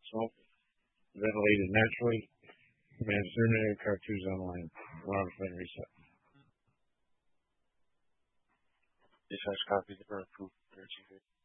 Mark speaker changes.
Speaker 1: smoke, ventilated naturally, managed internet cartridge online. Alarms been reset.
Speaker 2: Dispatch copy. Approved.